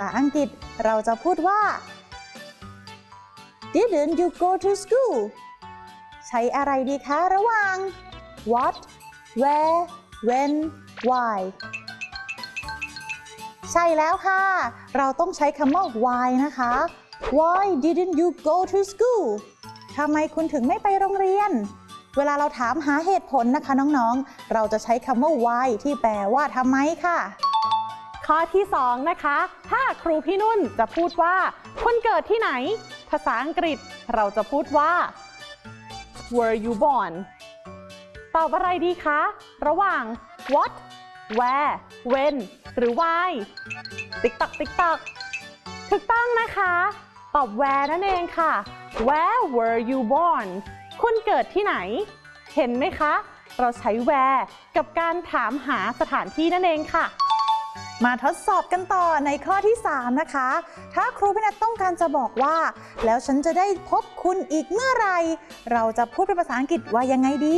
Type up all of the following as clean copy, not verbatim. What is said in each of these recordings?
อังกฤษเราจะพูดว่า Didn't you go to school ใช้อะไรดีคะระหว่าง what where when why ใช่แล้วค่ะเราต้องใช้คำว่า why นะคะ Why didn't you go to school ทำไมคุณถึงไม่ไปโรงเรียนเวลาเราถามหาเหตุผลนะคะน้องๆเราจะใช้คำว่า why ที่แปลว่าทำไมค่ะข้อที่2นะคะถ้าครูพี่นุ่นจะพูดว่าคุณเกิดที่ไหนภาษาอังกฤษเราจะพูดว่า Were you born ตอบอะไรดีคะระหว่าง What Where When หรือ Why ติ๊กตักติ๊กตักถูกต้องนะคะตอบ Where นั่นเองค่ะ Where were you born คุณเกิดที่ไหนเห็นไหมคะเราใช้ Where กับการถามหาสถานที่นั่นเองค่ะมาทดสอบกันต่อในข้อที่3นะคะถ้าครูพี่นัทต้องการจะบอกว่าแล้วฉันจะได้พบคุณอีกเมื่อไหร่เราจะพูดเป็นภาษาอังกฤษว่ายังไงดี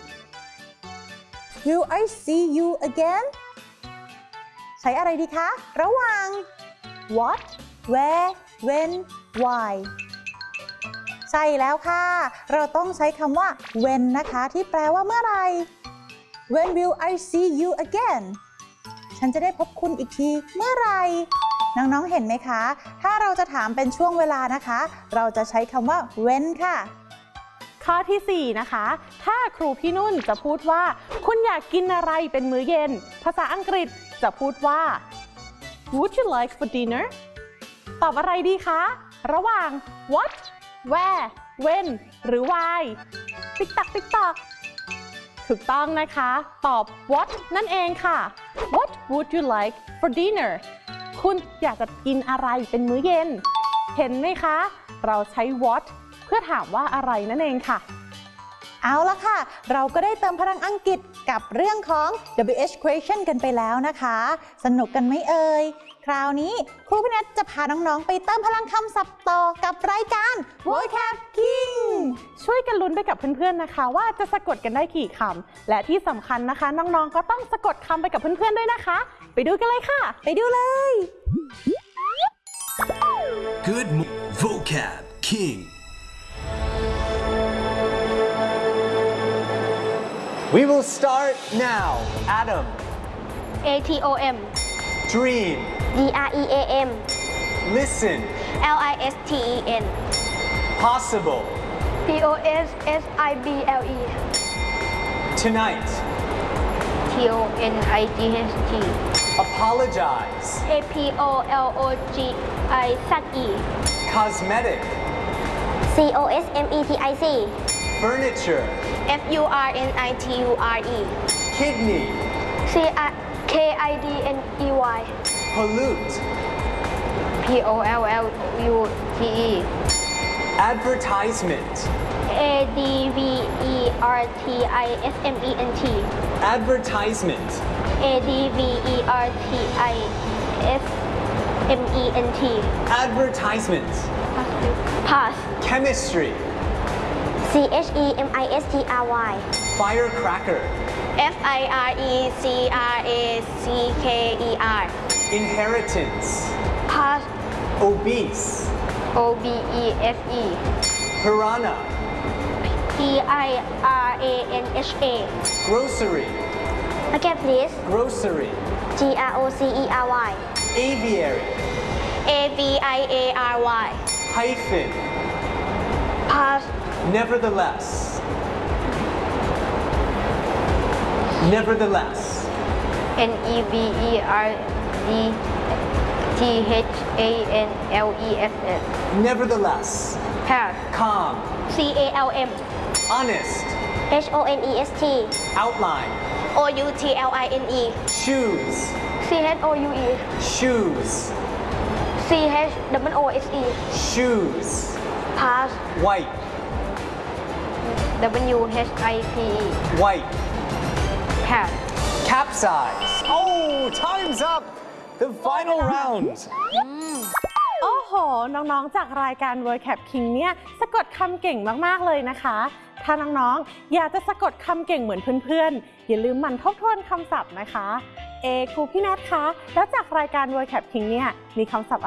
Will I see you again ใช้อะไรดีคะระหว่าง What Where When Why ใช่แล้วค่ะเราต้องใช้คำว่า when นะคะที่แปลว่าเมื่อไหร่ When will I see you againฉันจะได้พบคุณอีกทีเมื่อไหร่น้องๆเห็นไหมคะถ้าเราจะถามเป็นช่วงเวลานะคะเราจะใช้คำว่า when ค่ะข้อที่4นะคะถ้าครูพี่นุ่นจะพูดว่าคุณอยากกินอะไรเป็นมื้อเย็นภาษาอังกฤษจะพูดว่า Would you like for dinner ตอบอะไรดีคะระหว่าง What Where When หรือ Why ติ๊กตักติ๊กตักถูกต้องนะคะตอบ what นั่นเองค่ะ What would you like for dinner คุณอยากจะกินอะไรเป็นมื้อเย็นเห็นไหมคะเราใช้ what เพื่อถามว่าอะไรนั่นเองค่ะเอาละค่ะเราก็ได้เติมพลังอังกฤษกับเรื่องของ WH question กันไปแล้วนะคะสนุกกันไหมเอ่ยคราวนี้ครูพี่นัทจะพาน้องๆไปเติมพลังคำศัพท์ต่อกับรายการ Vocab King ช่วยกันลุ้นไปกับเพื่อนๆนะคะว่าจะสะกดกันได้กี่คำและที่สำคัญนะคะน้องๆก็ต้องสะกดคำไปกับเพื่อนๆด้วยนะคะไปดูกันเลยค่ะไปดูเลย Good Vocab King We will start now. Atom. ATOM. Dream. DREAM. Listen. LISTEN. Possible. POSSIBLE. Tonight. TONIGHT. Apologize. APOLOGIZE. Cosmetic. COSMETIC. Furniture. FURNITURE. Kidney. KIDNEY. Pollute. POLLUTE. Advertisement. ADVERTISMENT. Advertisement. ADVERTISMENT. Advertisement. Pass. Chemistry. CHEMISTRY. Firecracker. FIRECRACKER. Inheritance. Pass. Obese. OBESE. Piranha. PIRANHA. Grocery. Again please. Grocery. GROCERY. Aviary. AVIARY. Hyphen. Pass. Nevertheless. Nevertheless. NEVERTHANLESS. Nevertheless. Pass. Calm. CALM. Honest. HONEST. Outline. OUTLINE. Shoes. CHOUE. Shoes. CHOOSE. Shoes. Pass. White. WHIPE. White. Pass. Capsize. Oh, time's up. The final round. โอ้โหน้องๆจากรายการ Vocab King เนี่ยสะกดคำเก่งมากๆเลยนะคะถ้าน้องๆอยากจะสะกดคำเก่งเหมือนเพื่อนๆอย่าลืมหมั่นทบทวนคำศัพท์นะคะครูพี่นัทคะแล้วจากรายการ Vocab King เนี่ยมีคำศัพท์